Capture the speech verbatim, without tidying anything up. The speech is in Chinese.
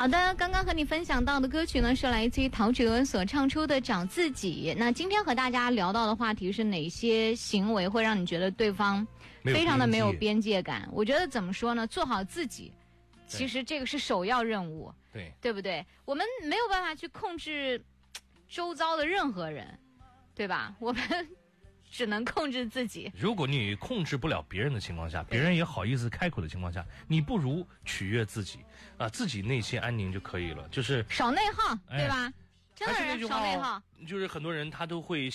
好的，刚刚和你分享到的歌曲呢，是来自于陶喆所唱出的《找自己》。那今天和大家聊到的话题是哪些行为会让你觉得对方非常的没有边界感？我觉得怎么说呢？做好自己，其实这个是首要任务， 对对不对？我们没有办法去控制周遭的任何人，对吧？我们只能控制自己。 如果你控制不了别人的情况下，别人也好意思开口的情况下，你不如取悦自己啊，自己内心安宁就可以了，就是少内耗，对吧？ 哎、 真的是少内耗。 就是很多人他都会